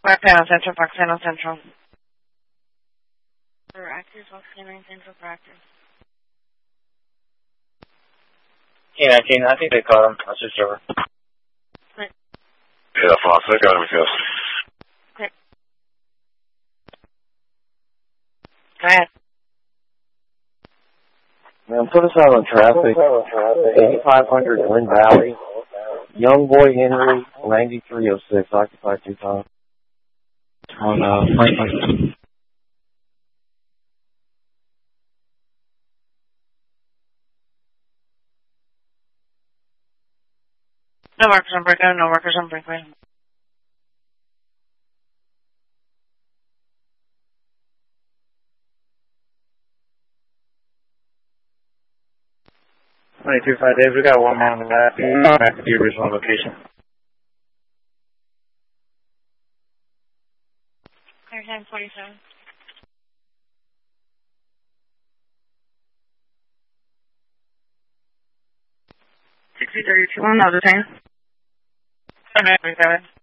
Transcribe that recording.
Park San Central, Park San Central. For actors, Fox Canine Central for actors. K-19, I think they caught him. I'll switch over. Yeah, Fox, I got him, yes. Okay. Go ahead. Man, put us out on traffic. 8500 Lynn Valley. Young Boy Henry, 9306, occupied 2 times. On Franklin. No workers on Brooklyn, no workers on Brooklyn. Days, we got one man on the lab. Back to the original location. Clear 1047. 6032, another 10. 737.